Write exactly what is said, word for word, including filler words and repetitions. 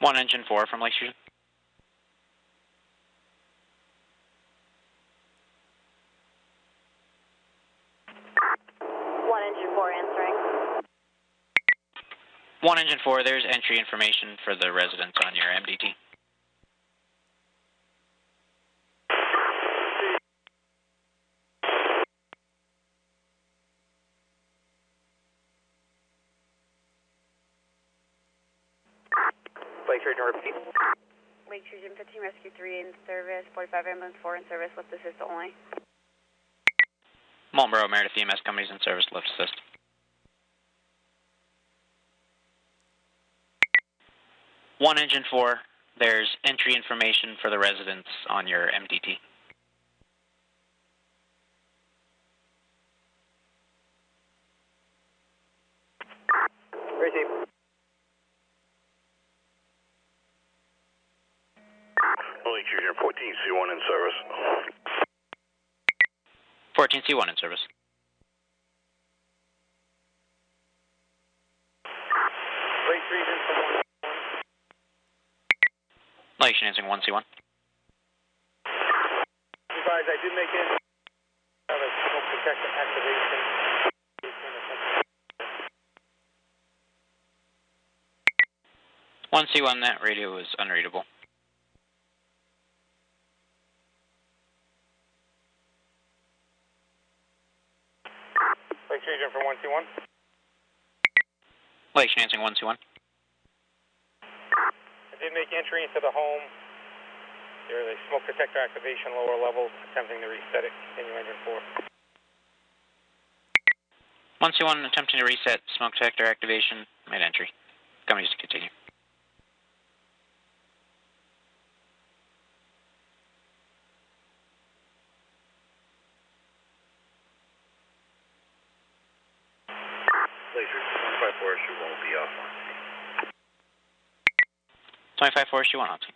One engine four from Lake Fusion. One engine four answering. One engine four, there's entry information for the residents on your M D T. Lake Fusion, repeat. Lake Fusion fifteen, Rescue three in service, forty-five Ambulance four in service, lift assist only. Marlboro Meredith E M S companies in service, lift assist. One engine four, there's entry information for the residents on your M D T. Receive. Lake Fusion fourteen C one in service. fourteen C one in service. Lake Fusion from one. Lake Fusion one C one. Advise, I did make it. Have a smoke detector activation. one C one, that radio is unreadable. Lake Fusion from one C one. Lake Fusion one C one. I did make entry into the home. There is a smoke detector activation, lower levels, attempting to reset it. Continue engine four. one C one attempting to reset smoke detector activation, made entry. Companies to continue. Lake Fusion twenty-five four issue will be offline. twenty-five four issue one on.